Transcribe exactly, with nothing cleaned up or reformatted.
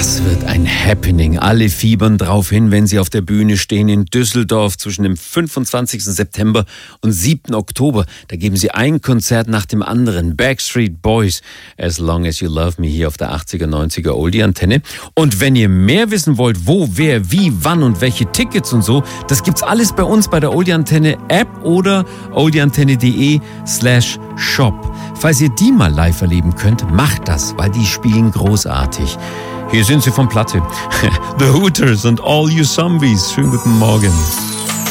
Das wird ein Happening. Alle fiebern drauf hin, wenn sie auf der Bühne stehen in Düsseldorf zwischen dem fünfundzwanzigsten September und siebten Oktober. Da geben sie ein Konzert nach dem anderen. Backstreet Boys, As Long As You Love Me, hier auf der achtziger, neunziger Oldie-Antenne. Und wenn ihr mehr wissen wollt, wo, wer, wie, wann und welche Tickets und so, das gibt's alles bei uns bei der Oldie-Antenne-App oder oldieantenne.de slash shop. Falls ihr die mal live erleben könnt, macht das, weil die spielen großartig. Hier sind sie vom Platte. The Hooters und All You Zombies. Schönen guten Morgen.